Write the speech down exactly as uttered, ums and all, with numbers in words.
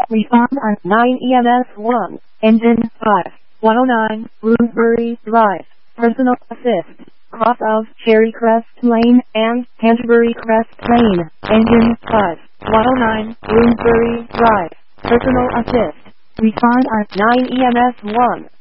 Respond on nine E M S one, engine five, one oh nine, Bloomsbury Drive, personal assist, cross of Cherry Crest Lane and Canterbury Crest Lane, engine five, one oh nine, Bloomsbury Drive, personal assist. Respond on nine E M S one.